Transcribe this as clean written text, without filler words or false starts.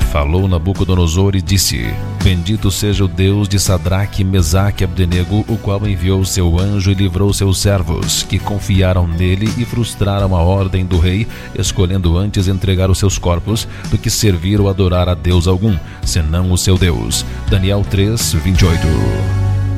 Falou Nabucodonosor e disse: Bendito seja o Deus de Sadraque, Mesaque e Abdenego, o qual enviou seu anjo e livrou seus servos, que confiaram nele e frustraram a ordem do rei, escolhendo antes entregar os seus corpos do que servir ou adorar a Deus algum, senão o seu Deus. Daniel 3:28.